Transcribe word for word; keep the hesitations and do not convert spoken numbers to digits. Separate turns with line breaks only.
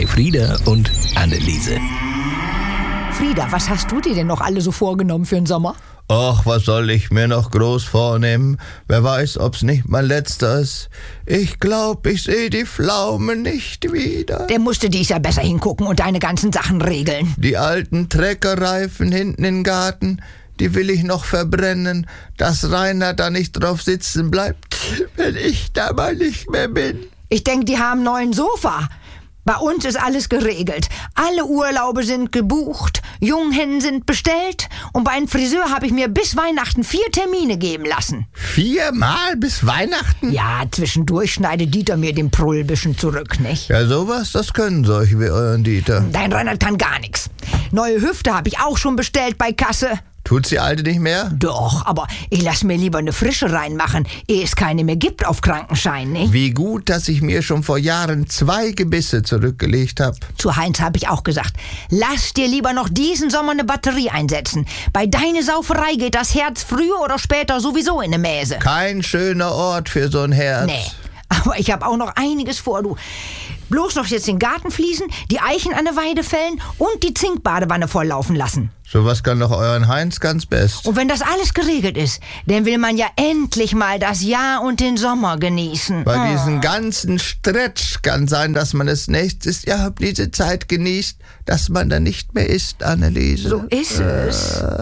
Elfriede und Anneliese.
Frieda, was hast du dir denn noch alle so vorgenommen für den Sommer?
Ach, was soll ich mir noch groß vornehmen? Wer weiß, ob's nicht mein letzter ist. Ich glaub, ich seh die Pflaume nicht wieder.
Der musste dies Jahr besser hingucken und deine ganzen Sachen regeln.
Die alten Treckerreifen hinten im Garten, die will ich noch verbrennen, dass Rainer da nicht drauf sitzen bleibt, wenn ich da mal nicht mehr bin.
Ich denk, die haben einen neuen Sofa. Bei uns ist alles geregelt. Alle Urlaube sind gebucht, Junghennen sind bestellt und bei einem Friseur habe ich mir bis Weihnachten vier Termine geben lassen.
Viermal bis Weihnachten?
Ja, zwischendurch schneidet Dieter mir den Prull bisschen zurück, nicht?
Ja, sowas, das können solche wie euren Dieter.
Dein Reinhard kann gar nichts. Neue Hüfte habe ich auch schon bestellt bei Kasse.
Tut's die alte nicht mehr?
Doch, aber ich lass mir lieber eine frische reinmachen, ehe es keine mehr gibt auf Krankenschein, nicht?
Wie gut, dass ich mir schon vor Jahren zwei Gebisse zurückgelegt habe.
Zu Heinz habe ich auch gesagt, lass dir lieber noch diesen Sommer eine Batterie einsetzen. Bei deiner Sauferei geht das Herz früher oder später sowieso in eine Mäse.
Kein schöner Ort für so ein Herz.
Nee, aber ich habe auch noch einiges vor, du. Bloß noch jetzt den Garten fließen, die Eichen an der Weide fällen und die Zinkbadewanne volllaufen lassen.
Sowas kann doch euren Heinz ganz best.
Und wenn das alles geregelt ist, dann will man ja endlich mal das Jahr und den Sommer genießen.
Bei
Oh.
diesem ganzen Stretch kann sein, dass man es nächstes Jahr diese Zeit genießt, dass man dann nicht mehr isst, Anneliese.
So ist es.